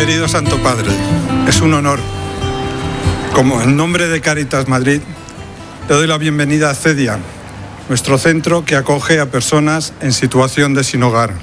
Querido Santo Padre, es un honor. Como en nombre de Cáritas Madrid, le doy la bienvenida a CEDIA, nuestro centro que acoge a personas en situación de sin hogar.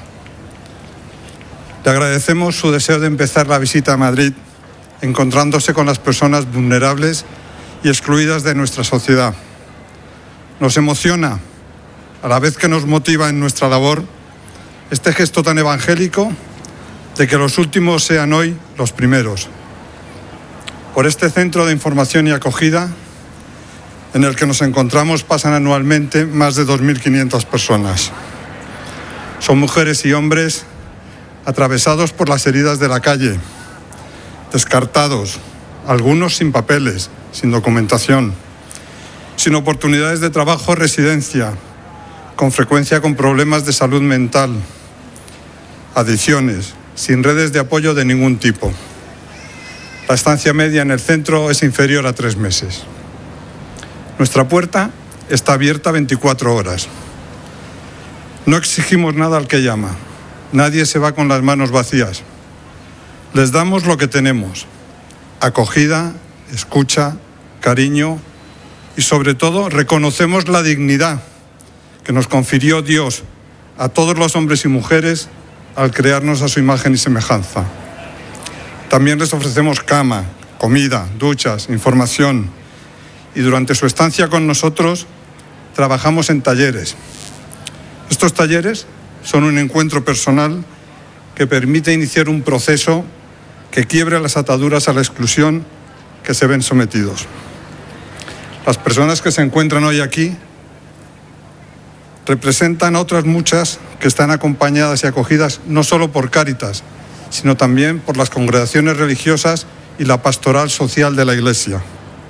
Le agradecemos su deseo de empezar la visita a Madrid encontrándose con las personas vulnerables y excluidas de nuestra sociedad. Nos emociona, a la vez que nos motiva en nuestra labor, este gesto tan evangélico de que los últimos sean hoy los primeros. Por este centro de información y acogida en el que nos encontramos pasan anualmente más de 2.500 personas. Son mujeres y hombres atravesados por las heridas de la calle, descartados, algunos sin papeles, sin documentación, sin oportunidades de trabajo o residencia, con frecuencia con problemas de salud mental, adicciones, sin redes de apoyo de ningún tipo. La estancia media en el centro es inferior a 3 meses. Nuestra puerta está abierta 24 horas. No exigimos nada al que llama. Nadie se va con las manos vacías. Les damos lo que tenemos: acogida, escucha, cariño y, sobre todo, reconocemos la dignidad que nos confirió Dios a todos los hombres y mujeres al crearnos a su imagen y semejanza. También les ofrecemos cama, comida, duchas, información, y durante su estancia con nosotros trabajamos en talleres. Estos talleres son un encuentro personal que permite iniciar un proceso que quiebre las ataduras a la exclusión que se ven sometidos. Las personas que se encuentran hoy aquí representan a otras muchas que están acompañadas y acogidas no solo por Cáritas, sino también por las congregaciones religiosas y la pastoral social de la Iglesia.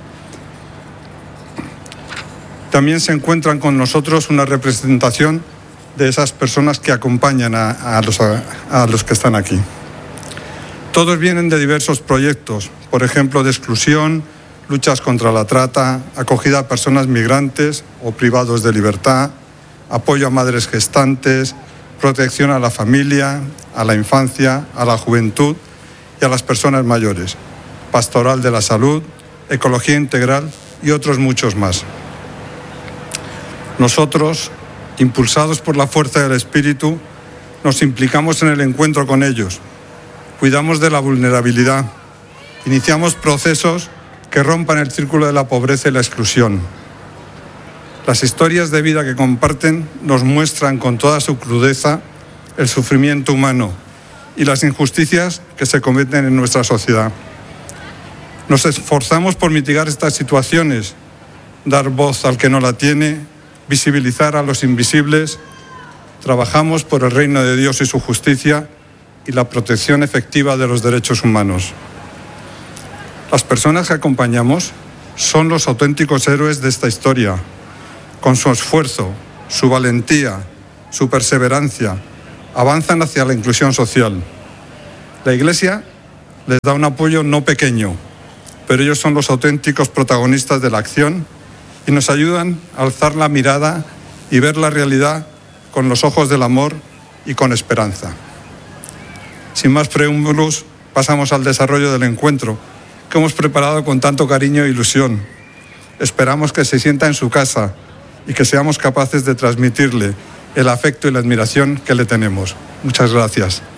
También se encuentran con nosotros una representación de esas personas que acompañan a los que están aquí. Todos vienen de diversos proyectos, por ejemplo, de exclusión, luchas contra la trata, acogida a personas migrantes o privados de libertad, apoyo a madres gestantes, protección a la familia, a la infancia, a la juventud y a las personas mayores, pastoral de la salud, ecología integral y otros muchos más. Nosotros, impulsados por la fuerza del Espíritu, nos implicamos en el encuentro con ellos. Cuidamos de la vulnerabilidad. Iniciamos procesos que rompan el círculo de la pobreza y la exclusión. Las historias de vida que comparten nos muestran con toda su crudeza el sufrimiento humano y las injusticias que se cometen en nuestra sociedad. Nos esforzamos por mitigar estas situaciones, dar voz al que no la tiene, visibilizar a los invisibles. Trabajamos por el reino de Dios y su justicia y la protección efectiva de los derechos humanos. Las personas que acompañamos son los auténticos héroes de esta historia. Con su esfuerzo, su valentía, su perseverancia, avanzan hacia la inclusión social. La Iglesia les da un apoyo no pequeño, pero ellos son los auténticos protagonistas de la acción y nos ayudan a alzar la mirada y ver la realidad con los ojos del amor y con esperanza. Sin más preámbulos, pasamos al desarrollo del encuentro, que hemos preparado con tanto cariño e ilusión. Esperamos que se sienta en su casa y que seamos capaces de transmitirle el afecto y la admiración que le tenemos. Muchas gracias.